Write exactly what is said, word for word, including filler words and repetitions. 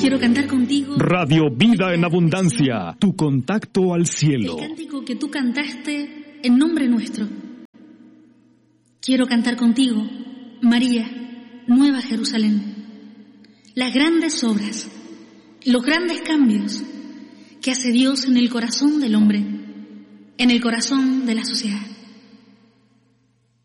Quiero cantar contigo. Radio Vida en Abundancia, tu contacto al cielo. El cántico que tú cantaste en nombre nuestro. Quiero cantar contigo, María, Nueva Jerusalén. Las grandes obras, los grandes cambios que hace Dios en el corazón del hombre, en el corazón de la sociedad.